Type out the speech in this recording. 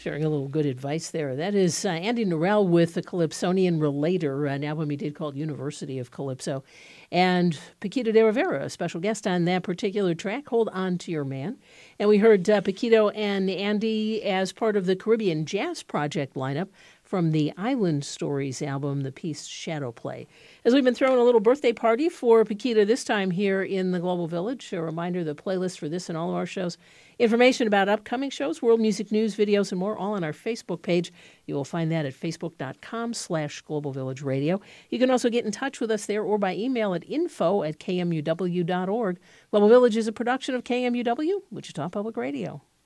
sharing a little good advice there. That is Andy Narell with the Calypsonian Relator, an album he did called University of Calypso. And Paquito de Rivera, a special guest on that particular track, Hold On to Your Man. And we heard Paquito and Andy as part of the Caribbean Jazz Project lineup from the Island Stories album, the piece Shadow Play. As we've been throwing a little birthday party for Paquito this time here in the Global Village, a reminder, the playlist for this and all of our shows, information about upcoming shows, world music news, videos, and more, all on our Facebook page. You will find that at facebook.com/Global Village Radio. You can also get in touch with us there or by email at info@kmuw.org. Global Village is a production of KMUW, Wichita Public Radio.